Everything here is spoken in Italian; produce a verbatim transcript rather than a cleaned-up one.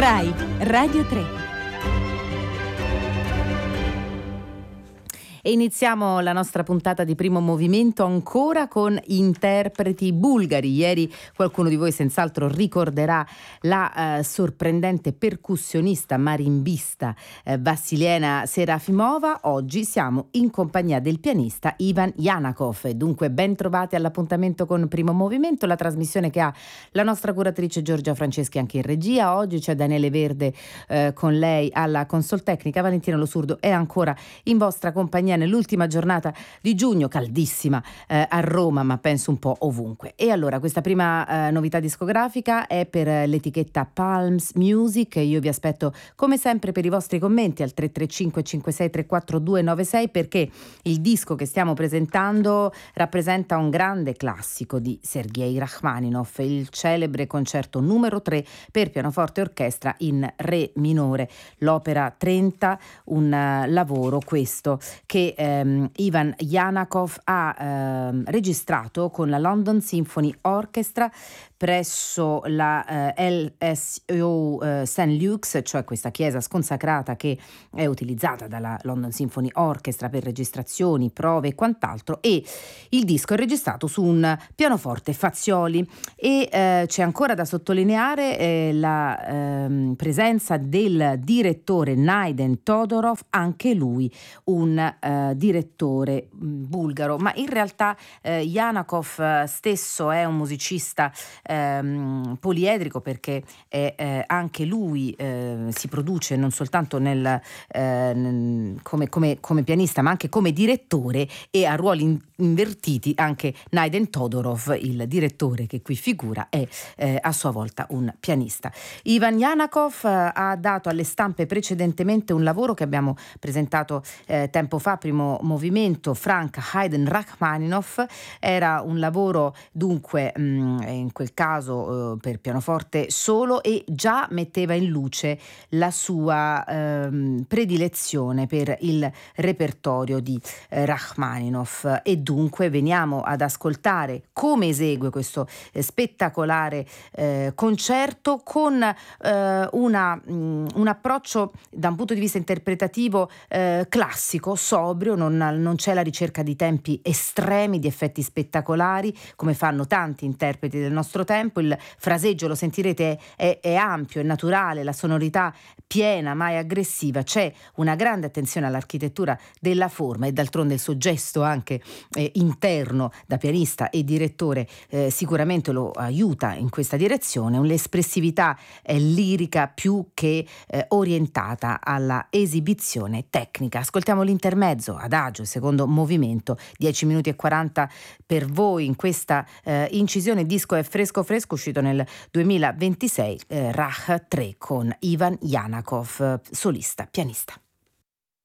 Rai Radio tre. E iniziamo la nostra puntata di Primo Movimento ancora con interpreti bulgari. Ieri qualcuno di voi senz'altro ricorderà la eh, sorprendente percussionista marimbista eh, Vassiliena Serafimova. Oggi siamo in compagnia del pianista Ivan Yanakov. E dunque ben trovati all'appuntamento con Primo Movimento, la trasmissione che ha la nostra curatrice Giorgia Franceschi anche in regia. Oggi c'è Daniele Verde eh, con lei alla console tecnica. Valentina Lo Surdo è ancora in vostra compagnia nell'ultima giornata di giugno, caldissima eh, a Roma, ma penso un po' ovunque. E allora questa prima eh, novità discografica è per eh, l'etichetta Palms Music. Io vi aspetto come sempre per i vostri commenti al tre tre cinque cinque sei tre quattro due nove sei, perché il disco che stiamo presentando rappresenta un grande classico di Sergei Rachmaninov, il celebre concerto numero tre per pianoforte e orchestra in re minore, l'opera trenta, un uh, lavoro questo che ehm, Ivan Yanakov ha ehm, registrato con la London Symphony Orchestra presso la eh, L S O eh, Saint Luke's, cioè questa chiesa sconsacrata che è utilizzata dalla London Symphony Orchestra per registrazioni, prove e quant'altro. E il disco è registrato su un pianoforte Fazioli e eh, c'è ancora da sottolineare eh, la ehm, presenza del direttore Naiden Todorov, anche lui un eh, direttore mh, bulgaro, ma in realtà eh, Yanakov eh, stesso è un musicista ehm, poliedrico, perché è, eh, anche lui eh, si produce non soltanto nel, eh, come, come, come pianista, ma anche come direttore, e a ruoli in, invertiti anche Naiden Todorov, il direttore che qui figura, è eh, a sua volta un pianista. Ivan Yanakov eh, ha dato alle stampe precedentemente un lavoro che abbiamo presentato eh, tempo fa, Primo Movimento, Frank Haydn Rachmaninov. Era un lavoro dunque mh, in quel caso eh, per pianoforte solo, e già metteva in luce la sua ehm, predilezione per il repertorio di eh, Rachmaninov. E dunque veniamo ad ascoltare come esegue questo eh, spettacolare eh, concerto con eh, una, mh, un approccio da un punto di vista interpretativo eh, classico, sobrio. Non, non c'è la ricerca di tempi estremi, di effetti spettacolari come fanno tanti interpreti del nostro tempo. Il fraseggio, lo sentirete, è, è ampio, è naturale, la sonorità piena, mai aggressiva. C'è una grande attenzione all'architettura della forma, e d'altronde il suo gesto anche eh, interno da pianista e direttore eh, sicuramente lo aiuta in questa direzione. Un'espressività eh, lirica più che eh, orientata alla esibizione tecnica. Ascoltiamo l'intermezzo, adagio, secondo movimento, dieci minuti e quaranta per voi in questa eh, incisione. Il disco è fresco fresco, uscito nel duemilaventisei, eh, Rach tre con Ivan Yanakov, solista, pianista.